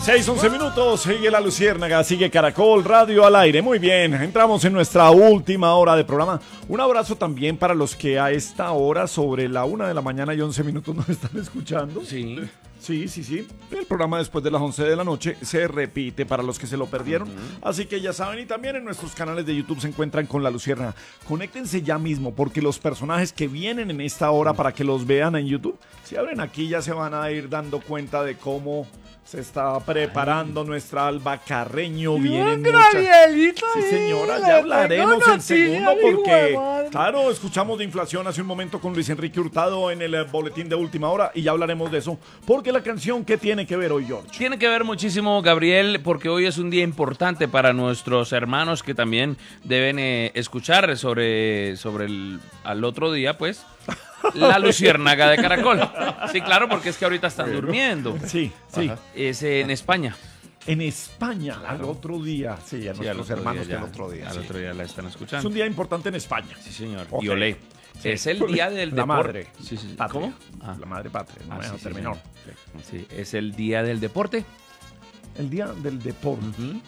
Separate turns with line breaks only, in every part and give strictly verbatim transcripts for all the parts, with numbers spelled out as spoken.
seis, once minutos, sigue La Luciérnaga, sigue Caracol Radio al aire. Muy bien, entramos en nuestra última hora de programa. Un abrazo también para los que a esta hora, sobre la una de la mañana y once minutos, nos están escuchando.
Sí.
Sí, sí, sí. El programa después de las once de la noche se repite para los que se lo perdieron. Uh-huh. Así que ya saben, y también en nuestros canales de YouTube se encuentran con La Luciérnaga. Conéctense ya mismo, porque los personajes que vienen en esta hora para que los vean en YouTube, si abren aquí ya se van a ir dando cuenta de cómo se está preparando Ay. nuestra Alba Carreño. Vienen muchas... Sí, señora, ya hablaremos en segundo porque, claro, escuchamos de inflación hace un momento con Luis Enrique Hurtado en el eh, boletín de última hora y ya hablaremos de eso. Porque la canción, ¿qué tiene que ver hoy, George?
Tiene que ver muchísimo, Gabriel, porque hoy es un día importante para nuestros hermanos que también deben eh, escuchar sobre, sobre el al otro día, pues... La Luciérnaga de Caracol. Sí, claro, porque es que ahorita están bueno. durmiendo.
Sí, sí.
Ajá. Es en España.
En España, claro. Al otro día. Sí, a sí, nuestros hermanos del otro día.
Al
sí.
otro día la están escuchando.
Es un día importante en España.
Sí, señor.
Okay.
Y olé. Sí. Es el día del
la
deporte.
Madre.
Sí, sí, sí.
¿Cómo? Ah. La madre patria. No
ah, sí, sí,
terminó.
Sí. sí, es el día del deporte.
El día del deporte. Uh-huh.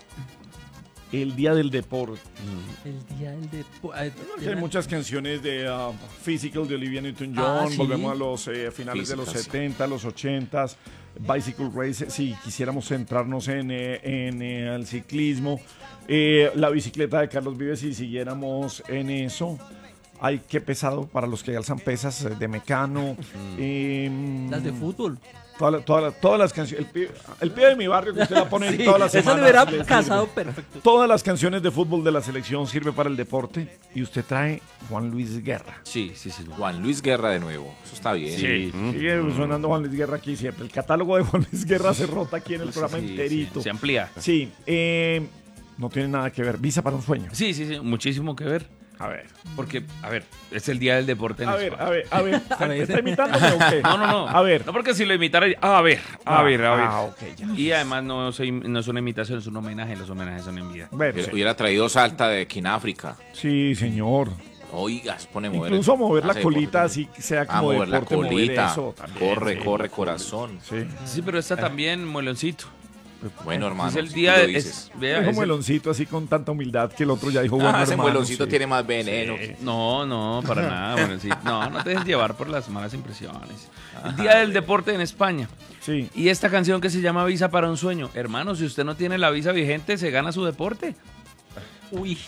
El día del deporte.
El día del deporte.
Hay muchas canciones de uh, Physical de Olivia Newton-John. Ah, ¿sí? Volvemos a los eh, finales Física, de los setenta, los ochenta. Bicycle Race. Si quisiéramos centrarnos en, eh, en eh, el ciclismo. Eh, la bicicleta de Carlos Vives, si siguiéramos en eso. Ay, qué pesado para los que alzan pesas de Mecano.
Mm.
Eh,
Las de fútbol.
Todas toda, toda las canciones. El pibe, el pibe de mi barrio que usted la pone sí, todas las semanas.
Eso le hubiera casado perfecto.
Todas las canciones de fútbol de la selección sirve para el deporte. Y usted trae Juan Luis Guerra.
Sí, sí, sí.
Juan Luis Guerra de nuevo. Eso está bien.
Sí. Mm. Sigue sonando Juan Luis Guerra aquí siempre. El catálogo de Juan Luis Guerra se rota aquí en el programa sí, enterito.
Sí, se amplía.
Sí. Eh, no tiene nada que ver. Visa para un sueño.
Sí, sí, sí. Muchísimo que ver.
A ver.
Porque, a ver, es el día del deporte en
A ver,
España.
a ver, a ver. ¿Está imitándome o qué?
No, no, no.
A ver.
No, porque si lo imitara... A ver, a
ah,
ver, a ver.
Ah, ok, ya.
Y además no, soy, no es una imitación, es un homenaje. Los homenajes son en vida.
Bueno, sí. Hubiera traído Salta de Quináfrica.
Sí, señor.
Oigas, pone mover.
Incluso el, mover la colita, así sea como
a mover
deporte,
la colita.
Mover eso también,
corre,
sí.
corre, corazón.
Sí,
sí pero está también mueloncito.
Bueno, hermano.
Es el día de. Es,
vea, dijo mueloncito así con tanta humildad que el otro ya dijo, bueno,
ah,
hermano.
Ese mueloncito
sí.
tiene más veneno.
Sí. No, no, para nada, mueloncito. No, no te dejes llevar por las malas impresiones. El día del deporte en España.
Sí.
Y esta canción que se llama Visa para un sueño. Hermano, si usted no tiene la visa vigente, se gana su deporte.
Uy.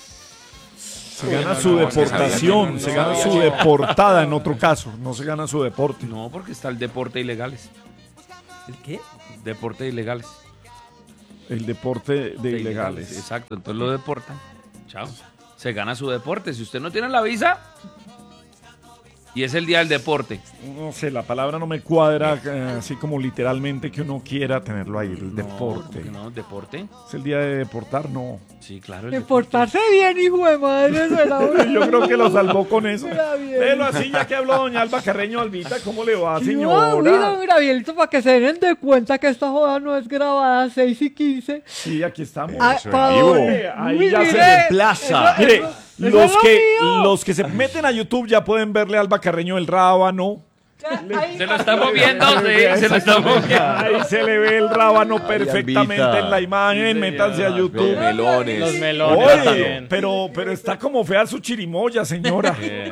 Se gana su no, deportación, no, se gana no, su deportada en otro caso, no se gana su deporte.
No, porque está el deporte ilegales.
¿El qué?
Deporte de ilegales.
El deporte de, de ilegales. ilegales.
Exacto, entonces lo deportan. Chao. Se gana su deporte. Si usted no tiene la visa, y es el día del deporte.
No sé, la palabra no me cuadra eh, así como literalmente que uno quiera tenerlo ahí, el
no,
deporte.
¿Por qué no? ¿Deporte?
Es el día de deportar, no.
Sí, claro.
Deportarse bien, hijo de madre.
Yo creo que lo salvó con eso. Pero así, ya que habló doña Alba Carreño. Albita, ¿cómo le va, señora?
No, mira, Gabrielito, para que se den de cuenta que esta joda no es grabada seis y quince.
Sí, aquí estamos.
Ah, vivo.
Ahí
Uy,
ya
mire,
se reemplaza.
Eso,
mire,
eso,
los,
eso
que, los que se meten a YouTube ya pueden verle a Alba Carreño el rábano.
Ahí,
se lo está moviendo, sí, se lo está moviendo.
Ahí se le ve el rábano perfectamente en la imagen. Sí, métanse a YouTube.
Los melones.
Los melones.
Oye, pero, pero está como fea su chirimoya, señora.
Que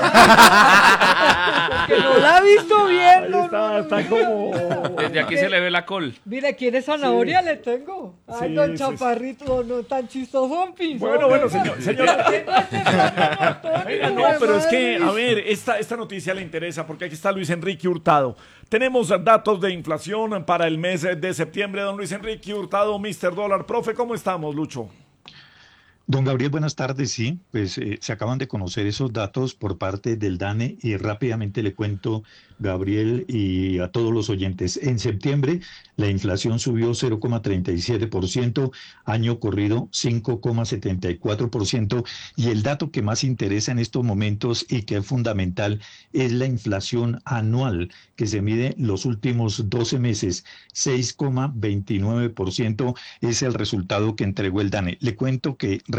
no la ha visto bien.
No, está, está como...
Desde aquí se le ve la col.
Mire, ¿quiere zanahoria?
Sí.
Le tengo. Ay,
Sí,
don
sí,
Chaparrito, no tan chistoso, piso.
Bueno, bueno, señor, señora. Oiga, no, pero es que, a ver, esta, esta noticia le interesa porque aquí está Luis Enrique Hurtado. Tenemos datos de inflación para el mes de septiembre. Don Luis Enrique Hurtado, mister Dólar. Profe, ¿cómo estamos, Lucho?
Don Gabriel, buenas tardes. Sí, pues eh, se acaban de conocer esos datos por parte del DANE y rápidamente le cuento, Gabriel, y a todos los oyentes. En septiembre la inflación subió cero coma treinta y siete por ciento, año corrido cinco coma setenta y cuatro por ciento, y el dato que más interesa en estos momentos y que es fundamental es la inflación anual que se mide los últimos doce meses, seis coma veintinueve por ciento es el resultado que entregó el DANE. Le cuento que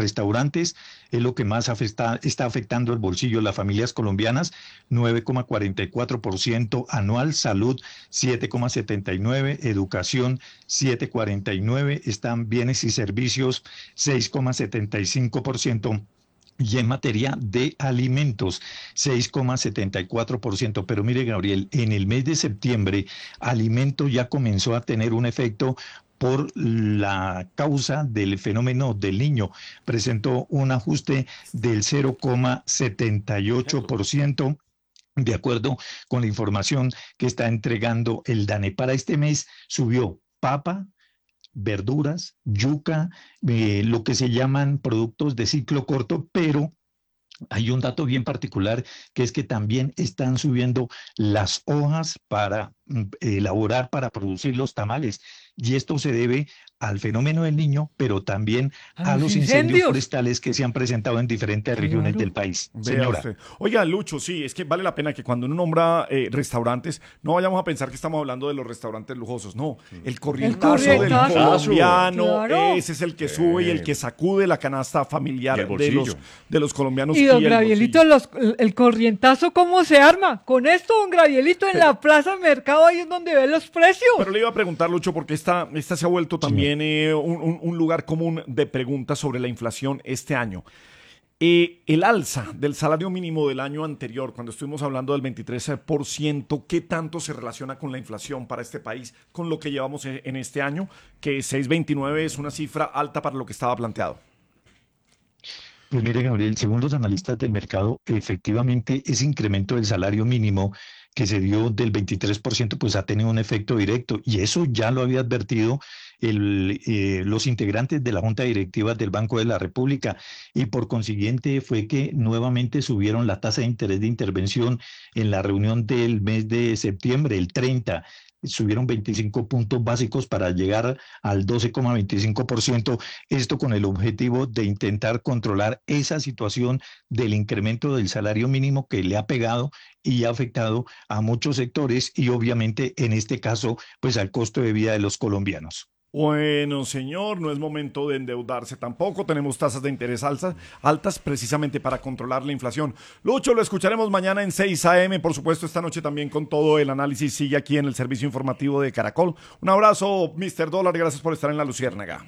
restaurantes es lo que más afecta, está afectando el bolsillo de las familias colombianas, nueve coma cuarenta y cuatro por ciento anual, salud siete coma setenta y nueve por ciento, educación siete coma cuarenta y nueve por ciento, están bienes y servicios seis coma setenta y cinco por ciento. Y en materia de alimentos, seis coma setenta y cuatro por ciento. Pero mire, Gabriel, en el mes de septiembre, alimento ya comenzó a tener un efecto por la causa del fenómeno del Niño. Presentó un ajuste del cero coma setenta y ocho por ciento. De acuerdo con la información que está entregando el DANE. Para este mes subió papa, verduras, yuca, eh, lo que se llaman productos de ciclo corto, pero hay un dato bien particular, que es que también están subiendo las hojas para mm, elaborar, para producir los tamales. Y esto se debe al fenómeno del Niño, pero también
¿A
a
los
los incendios
incendios?
forestales que se han presentado en diferentes regiones
Claro.
del país.
Vea
Señora.
usted. Oiga, Lucho, sí, es que vale la pena que cuando uno nombra eh, restaurantes, no vayamos a pensar que estamos hablando de los restaurantes lujosos. No, el corrientazo, del
corrientazo.
colombiano,
Claro.
ese es el que sube y el que sacude la canasta familiar
Y el
de
bolsillo.
los, de los colombianos.
Y don
el
Gravielito,
bolsillo.
los- el, el corrientazo, ¿cómo se arma? Con esto, don Gravielito, en la plaza mercado, ahí es donde ve los precios.
Pero le iba a preguntar, Lucho, porque esta, esta se ha vuelto también eh, un, un- un lugar común de preguntas sobre la inflación este año. Eh, el alza del salario mínimo del año anterior, cuando estuvimos hablando del veintitrés por ciento, ¿qué tanto se relaciona con la inflación para este país, con lo que llevamos en en este año? Que seis coma veintinueve es una cifra alta para lo que estaba planteado.
Pues mire, Gabriel, según los analistas del mercado, efectivamente ese incremento del salario mínimo que se dio del veintitrés por ciento, pues ha tenido un efecto directo, y eso ya lo había advertido el, eh, los integrantes de la Junta Directiva del Banco de la República, y por consiguiente fue que nuevamente subieron la tasa de interés de intervención en la reunión del mes de septiembre, el treinta. Subieron veinticinco puntos básicos para llegar al doce coma veinticinco por ciento, esto con el objetivo de intentar controlar esa situación del incremento del salario mínimo que le ha pegado y ha afectado a muchos sectores y obviamente en este caso pues al costo de vida de los colombianos.
Bueno, señor, no es momento de endeudarse tampoco. Tenemos tasas de interés altas, altas precisamente para controlar la inflación. Lucho, lo escucharemos mañana en seis a eme. Por supuesto, esta noche también con todo el análisis. Sigue aquí en el servicio informativo de Caracol. Un abrazo, mister Dólar. Gracias por estar en La Luciérnaga.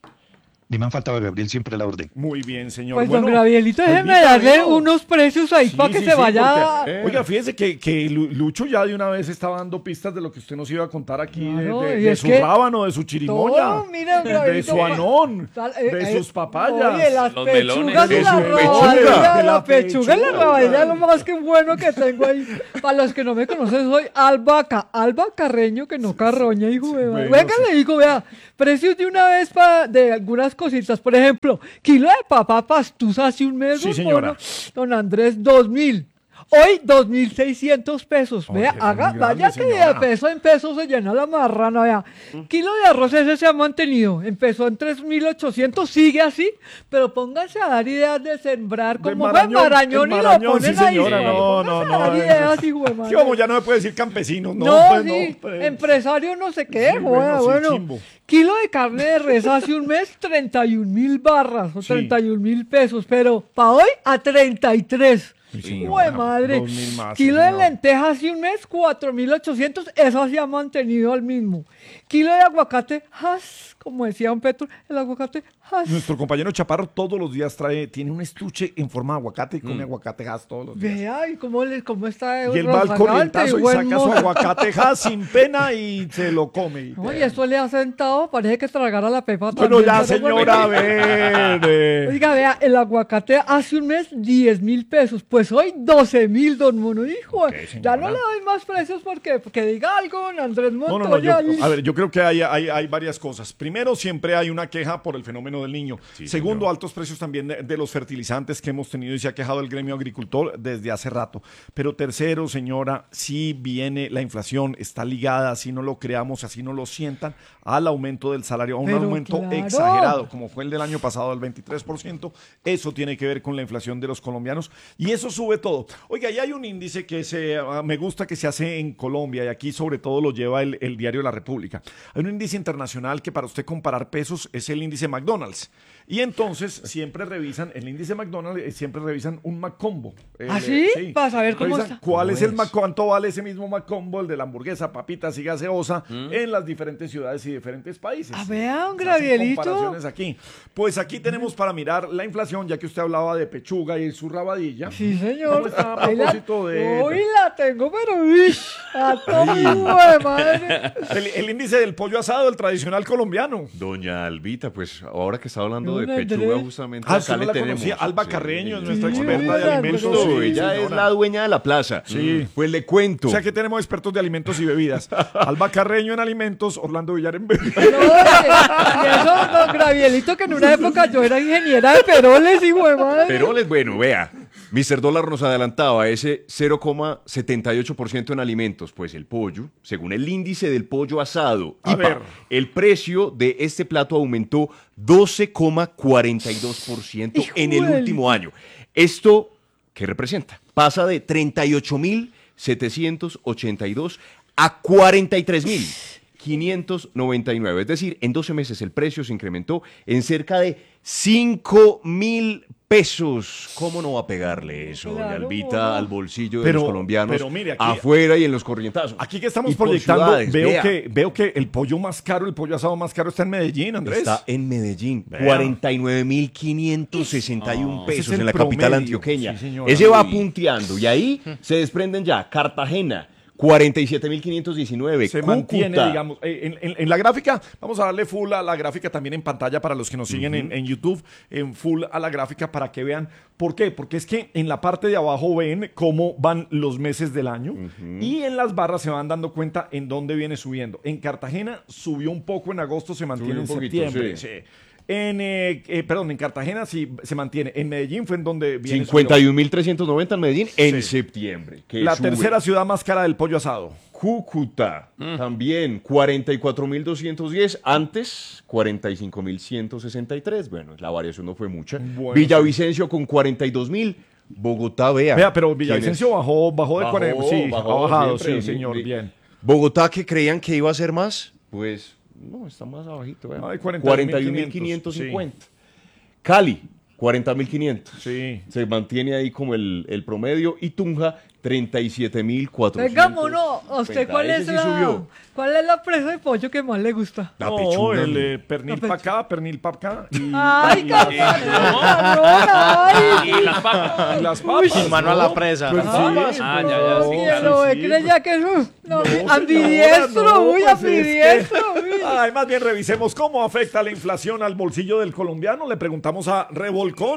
Ni me han faltado, Gabriel, siempre la orden.
Muy bien, señor.
Pues
Bueno,
don Gravielito, déjeme
Alvita,
darle
amigo.
unos precios ahí
Sí,
para que
sí,
se
sí,
vaya.
porque- Oiga, fíjese que, que Lu- Lucho ya de una vez estaba dando pistas de lo que usted nos iba a contar aquí, de-
Claro,
de,
y
de
es
su
que
rábano, de su chirimoya,
todo, mira,
de
Gabrielito,
su anón,
Tal- eh,
de
eh,
sus papayas.
Oye, las
Los
pechugas
melones.
y
De
la
su
rabadilla,
pechuga, de
la
la
pechuga y la
pechuga.
rabadilla es lo más que bueno que tengo ahí. Para los que no me conocen, soy Albaca, Alba Carreño, que no carroña, hijo de madre.
bueno,
Venga,
sí.
le digo, vea, precios de una vez pa- de algunas cositas. Por ejemplo, kilo de papa pastusa hace un mes,
Sí,
don
señora.
Mono, don Andrés, dos mil. Hoy, dos mil seiscientos pesos.
Oye,
Vea,
es
haga,
muy
vaya
grande,
que de
señora.
peso en peso se llena la marrana, vea. Kilo de arroz ese se ha mantenido. Empezó en tres mil ochocientos, sigue así, pero pónganse a dar ideas de sembrar
De
como fue
Marañón,
Marañón y
el
lo
Marañón,
ponen
sí,
ahí.
señora,
vea,
no,
pónganse
no,
a dar
no,
ideas,
eso-
hijo de
Sí,
madre.
como ya no se puede decir campesinos, no,
No,
pues,
sí,
no, pues.
empresario no sé qué,
Sí,
joda,
bueno, sí,
bueno.
chimbo.
Kilo de carne de res hace un mes, treinta y un mil barras o
Sí.
treinta y un mil pesos, pero para hoy a treinta y tres.
Sí,
Sí,
¡Jue madre!
dos mil más,
Kilo de
señor.
lentejas hace un mes, cuatro mil ochocientos, eso se ha mantenido al mismo. Kilo de aguacate, has, como decía don Petro, el aguacate, has.
Nuestro compañero Chaparro todos los días trae, tiene un estuche en forma de aguacate y come aguacate gas todos los días.
Vea, y cómo, le, cómo está
Y él va al
rozagante
corrientazo y
buen
saca su
mozo.
aguacate gas sin pena y se lo come.
No, y eso le ha sentado, parece que tragara la pepa
Bueno,
también,
ya,
pero bueno.
señora, a ver. eh.
Oiga, vea, el aguacate hace un mes diez mil pesos, pues hoy doce mil, don Mono, hijo. Ya no le doy más precios porque, porque diga algo, don Andrés
No, no, no,
Montoya.
yo- a ver, yo creo que hay, hay, hay varias cosas. Primero, siempre hay una queja por el fenómeno del niño. Segundo,
señor.
altos precios también de, de los fertilizantes que hemos tenido y se ha quejado el gremio agricultor desde hace rato. Pero tercero, señora, sí viene la inflación, está ligada, así no lo creamos, así no lo sientan, al aumento del salario, a un
Pero
aumento
claro.
exagerado, como fue el del año pasado, del veintitrés por ciento. Eso tiene que ver con la inflación de los colombianos y eso eso sube todo. Oiga, y hay un índice que se, uh, me gusta que se hace en Colombia y aquí sobre todo lo lleva el, el diario La República. Hay un índice internacional que para usted comparar pesos es el índice McDonald's. Y entonces siempre revisan, el índice McDonald's, eh, siempre revisan un McCombo. El,
¿Ah, sí?
sí.
Para saber cómo
Revisan
está.
¿Cuál es el
es?
Mac- cuánto vale ese mismo McCombo, el de la hamburguesa, papitas y gaseosa, mm. en las diferentes ciudades y diferentes países?
A ver, un
Se hacen
Gabrielito.
comparaciones aquí. Pues aquí tenemos para mirar la inflación, ya que usted hablaba de pechuga y su rabadilla.
Sí, señor.
¿Cómo está a
Ahí la-
propósito de-
Hoy la tengo, pero uy, a todo de madre.
El, el índice del pollo asado, el tradicional colombiano.
Doña Albita, pues ahora que está hablando de
Don
pechuga,
Andrés.
justamente
Ah,
acá
¿usted no
le
la
tenemos.
conocía? Alba
Sí,
Carreño es
sí,
nuestra
sí,
experta de
verdad,
alimentos.
pues,
Esto,
Sí,
ella es
señora.
la dueña de la plaza.
Sí.
Pues le cuento.
O sea que tenemos expertos de alimentos y bebidas. Alba Carreño en alimentos, Orlando Villar en bebidas.
No, y eso, don Gabrielito, que en una época yo era ingeniera de peroles y de madre.
Pero les, bueno, vea, mister Dólar nos adelantaba ese cero coma setenta y ocho por ciento en alimentos. Pues el pollo, según el índice del pollo asado,
A
I P A,
ver.
el precio de este plato aumentó doce coma cuarenta y dos por ciento en el
Hijo del-
último año. Esto, ¿qué representa? Pasa de treinta y ocho mil setecientos ochenta y dos a cuarenta y tres mil quinientos noventa y nueve. Es decir, en doce meses el precio se incrementó en cerca de cinco mil pesos. ¿Cómo no va a pegarle eso, doña
Claro,
Albita,
no.
al bolsillo de
Pero-
los colombianos
pero mire, aquí-
afuera y en los corrientazos?
Aquí que estamos
Y por
proyectando,
ciudades,
veo
vea.
que, veo que el pollo más caro, el pollo asado más caro está en Medellín, Andrés.
Está en Medellín,
Vea.
cuarenta y nueve mil quinientos sesenta y uno
ese es
pesos
el
en la capital
promedio.
antioqueña.
Sí, señora.
Ese va
Uy.
punteando y ahí se desprenden ya Cartagena, cuarenta y siete mil quinientos diecinueve,
Se
Cúcuta.
mantiene, digamos, eh, en, en- en la gráfica, vamos a darle full a la gráfica también en pantalla para los que nos siguen en, en YouTube, en full a la gráfica para que vean. ¿Por qué? Porque es que en la parte de abajo ven cómo van los meses del año y en las barras se van dando cuenta en dónde viene subiendo. En Cartagena subió un poco en agosto, se mantiene
Subió
en
un poquito,
septiembre.
sí.
sí. En, eh, eh, perdón, en Cartagena sí se mantiene. En Medellín fue en donde viene
cincuenta y un mil trescientos noventa en Medellín en
Sí.
septiembre. que
la
sube.
tercera ciudad más cara del pollo asado.
Cúcuta, también cuarenta y cuatro mil doscientos diez, antes cuarenta y cinco mil ciento sesenta y tres. Bueno, la variación no fue mucha.
Bueno,
Villavicencio con cuarenta y dos mil. Bogotá, vea.
Vea, pero
¿quién
Villavicencio
es?
bajó, bajó de
Bajó,
cuarenta. Sí,
bajó
ha bajado,
siempre,
sí,
sí,
señor,
sí.
bien.
Bogotá, que creían que iba a ser más, pues no, está más abajito. vea.
Ay,
cuarenta y un mil quinientos cincuenta. Cali, cuarenta mil quinientos.
Sí.
Se mantiene ahí como el, el promedio. Y Tunja, treinta y siete mil cuatrocientos.
Venga, mono, ¿a usted cuál
Ese
es
sí
la,
subió.
cuál es la presa de pollo que más le gusta?
La
no,
pechuga.
el eh, pernil
La
para
pechuga.
acá, pernil para acá. Y,
Ay,
y-
cabrón, ay.
Y las papas.
y las papas.
Sin mano a la presa.
Pues sí,
Ah, ya, ya,
No,
sí,
que
sí,
no,
sí,
es que ya que eso, no,
No,
ambidiestro,
señora, no,
uy,
pues es que-
ambidiestro, uy.
Ay, más bien revisemos cómo afecta la inflación al bolsillo del colombiano. Le preguntamos a Revolcón.